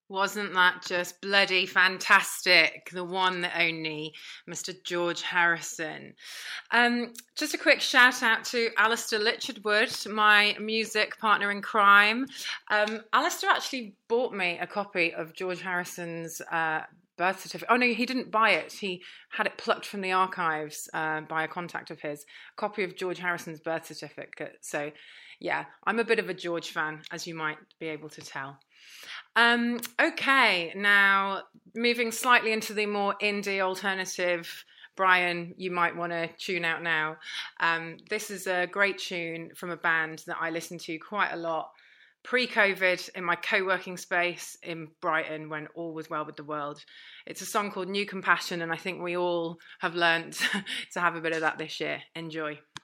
Wasn't that just bloody fantastic? The one, the only, Mr. George Harrison. Just a quick shout out to Alistair Litchardwood, my music partner in crime. Alistair actually bought me a copy of George Harrison's birth certificate. Oh no, he didn't buy it. He had it plucked from the archives by a contact of his. A copy of George Harrison's birth certificate. So, yeah, I'm a bit of a George fan, as you might be able to tell. Okay, now moving slightly into the more indie alternative. Brian, you might want to tune out now. This is a great tune from a band that I listened to quite a lot pre-COVID in my co-working space in Brighton when all was well with the world. It's a song called New Compassion, and I think we all have learned to have a bit of that this year. Enjoy.